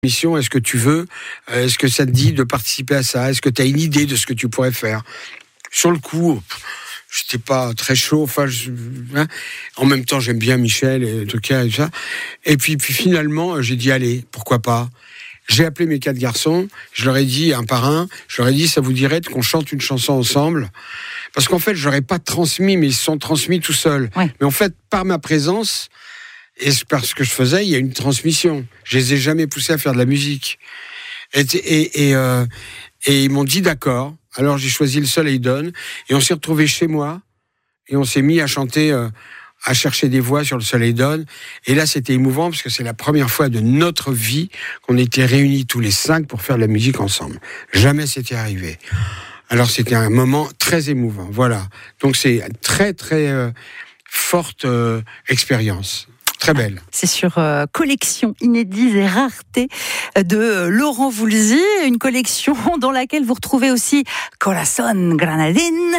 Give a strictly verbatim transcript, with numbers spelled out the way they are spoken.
mission, est-ce que tu veux, est-ce que ça te dit de participer à ça, est-ce que tu as une idée de ce que tu pourrais faire? Sur le coup, j'étais pas très chaud, enfin, je, hein. En même temps, j'aime bien Michel et tout ça, et ça. Et puis, puis finalement, j'ai dit, allez, pourquoi pas? J'ai appelé mes quatre garçons, je leur ai dit, un par un, je leur ai dit, ça vous dirait qu'on chante une chanson ensemble? Parce qu'en fait, je leur ai pas transmis, mais ils se sont transmis tout seuls. Ouais. Mais en fait, par ma présence, et par ce que je faisais, il y a une transmission. Je les ai jamais poussés à faire de la musique. Et, et, et, euh, et ils m'ont dit d'accord. Alors j'ai choisi Le Soleil donne. Et on s'est retrouvés chez moi. Et on s'est mis à chanter, euh, à chercher des voix sur Le Soleil donne. Et là, c'était émouvant parce que c'est la première fois de notre vie qu'on était réunis tous les cinq pour faire de la musique ensemble. Jamais c'était arrivé. Alors c'était un moment très émouvant. Voilà. Donc c'est une très très euh, forte euh, expérience. Très belle. C'est sur euh, collection inédite et rareté de euh, Laurent Voulzy, une collection dans laquelle vous retrouvez aussi Corazón Granadín.